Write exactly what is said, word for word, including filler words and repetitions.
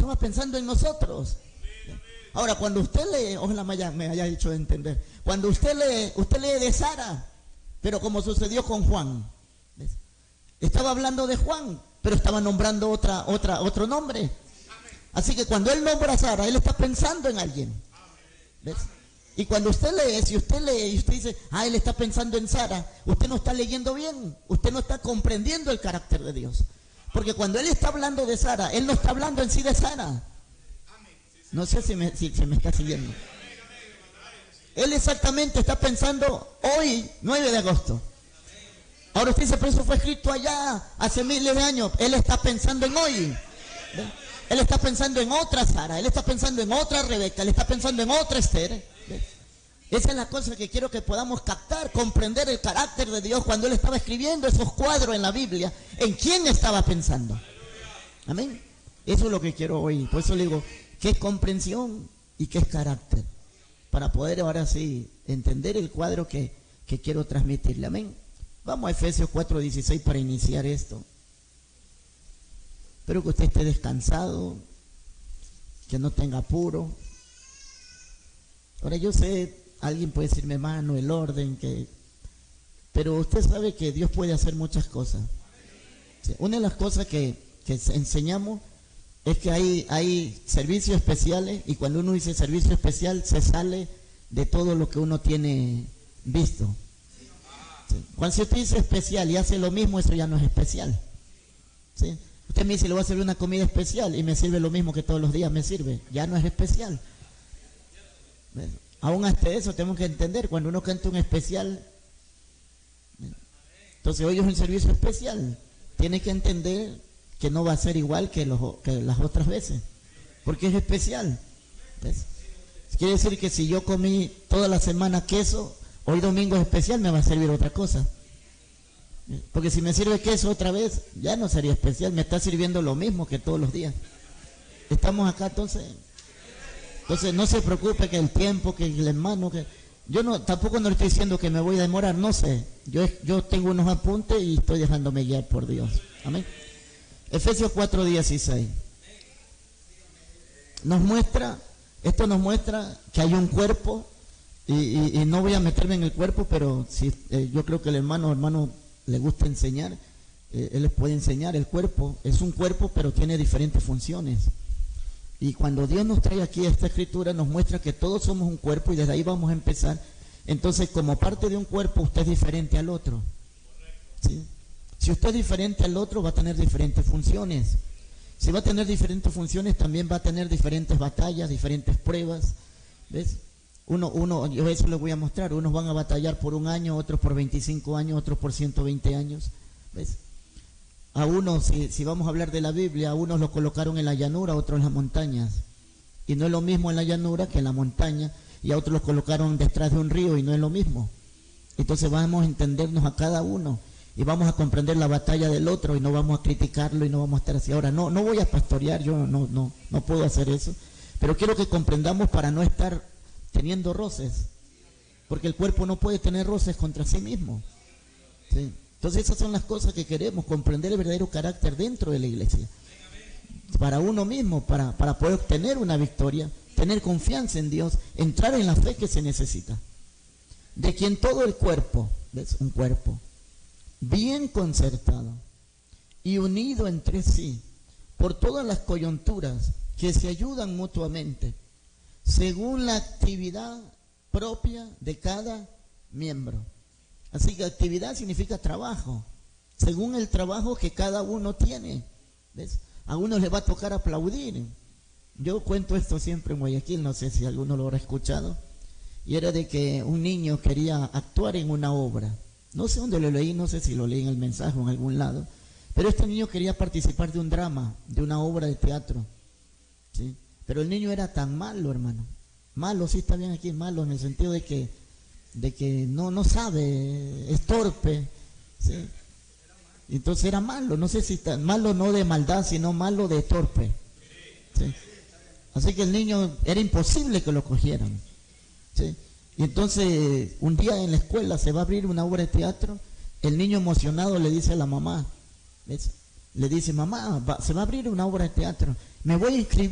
estaba pensando en nosotros. Ahora, cuando usted lee, ojalá me haya, me haya hecho entender, cuando usted lee, usted lee de Sara, pero como sucedió con Juan, ¿ves? Estaba hablando de Juan, pero estaba nombrando otra, otra, otro nombre. Así que cuando él nombra a Sara, él está pensando en alguien. ¿Ves? Y cuando usted lee, si usted lee y usted dice, ah, él está pensando en Sara, usted no está leyendo bien, usted no está comprendiendo el carácter de Dios. Porque cuando él está hablando de Sara, él no está hablando en sí de Sara. No sé si me, si, si me está siguiendo. Él exactamente está pensando hoy, nueve de agosto. Ahora usted dice, pero eso fue escrito allá, hace miles de años. Él está pensando en hoy. ¿Ven? Él está pensando en otra Sara, él está pensando en otra Rebeca, él está pensando en otra Esther. ¿Ven? Esa es la cosa que quiero que podamos captar, comprender el carácter de Dios cuando él estaba escribiendo esos cuadros en la Biblia. ¿En quién estaba pensando? Amén. Eso es lo que quiero hoy. Por eso le digo, ¿qué es comprensión y qué es carácter? Para poder ahora sí entender el cuadro que, que quiero transmitirle. Amén. Vamos a Efesios cuatro dieciséis para iniciar esto. Espero que usted esté descansado, que no tenga apuro. Ahora yo sé, alguien puede decirme, hermano, el orden, que... pero usted sabe que Dios puede hacer muchas cosas. Sí, una de las cosas que, que enseñamos es que hay, hay servicios especiales, y cuando uno dice servicio especial se sale de todo lo que uno tiene visto. Sí. Cuando usted dice especial y hace lo mismo, eso ya no es especial. ¿Sí? Usted me dice, le voy a hacer una comida especial y me sirve lo mismo que todos los días me sirve, ya no es especial. ¿Ves? Aún hasta eso tenemos que entender, cuando uno canta un especial, entonces hoy es un servicio especial, tiene que entender que no va a ser igual que, los, que las otras veces, porque es especial. ¿Ves? Quiere decir que si yo comí toda la semana queso, hoy domingo es especial, me va a servir otra cosa. Porque si me sirve queso otra vez, ya no sería especial, me está sirviendo lo mismo que todos los días. Estamos acá, entonces... Entonces no se preocupe que el tiempo, que el hermano, que yo no, tampoco no le estoy diciendo que me voy a demorar, no sé. Yo, yo tengo unos apuntes y estoy dejándome guiar por Dios. Amén. Efesios cuatro dieciséis. Nos muestra, esto nos muestra que hay un cuerpo, y, y, y no voy a meterme en el cuerpo, pero si, eh, yo creo que el hermano, hermano le gusta enseñar, eh, él les puede enseñar. El cuerpo es un cuerpo, pero tiene diferentes funciones. Y cuando Dios nos trae aquí esta escritura, nos muestra que todos somos un cuerpo y desde ahí vamos a empezar. Entonces, como parte de un cuerpo, usted es diferente al otro. ¿Sí? Si usted es diferente al otro, va a tener diferentes funciones. Si va a tener diferentes funciones, también va a tener diferentes batallas, diferentes pruebas. ¿Ves? Uno, uno, yo eso les voy a mostrar. Unos van a batallar por un año, otros por veinticinco años, otros por ciento veinte años. ¿Ves? A unos, si, si vamos a hablar de la Biblia, a unos los colocaron en la llanura, a otros en las montañas. Y no es lo mismo en la llanura que en la montaña. Y a otros los colocaron detrás de un río y no es lo mismo. Entonces vamos a entendernos a cada uno y vamos a comprender la batalla del otro y no vamos a criticarlo y no vamos a estar así. Ahora, no, no voy a pastorear, yo no, no, no puedo hacer eso. Pero quiero que comprendamos para no estar teniendo roces. Porque el cuerpo no puede tener roces contra sí mismo. ¿Sí? Entonces esas son las cosas que queremos, comprender el verdadero carácter dentro de la iglesia. Para uno mismo, para, para poder obtener una victoria, tener confianza en Dios, entrar en la fe que se necesita. De quien todo el cuerpo, ¿ves? Un cuerpo, bien concertado y unido entre sí, por todas las coyunturas que se ayudan mutuamente, según la actividad propia de cada miembro. Así que actividad significa trabajo, según el trabajo que cada uno tiene. ¿Ves? A uno le va a tocar aplaudir. Yo cuento esto siempre en Guayaquil, no sé si alguno lo habrá escuchado, y era de que un niño quería actuar en una obra. No sé dónde lo leí, no sé si lo leí en el mensaje o en algún lado, pero este niño quería participar de un drama, de una obra de teatro. ¿Sí? Pero el niño era tan malo, hermano. Malo, sí está bien aquí, malo en el sentido de que de que no, no sabe, es torpe, ¿sí? Entonces era malo, no sé si está, malo no de maldad, sino malo de torpe, ¿sí? Así que el niño era imposible que lo cogieran, ¿sí? Y entonces un día en la escuela se va a abrir una obra de teatro, el niño emocionado le dice a la mamá, ¿ves? Le dice, mamá, va, se va a abrir una obra de teatro, me voy a inscribir.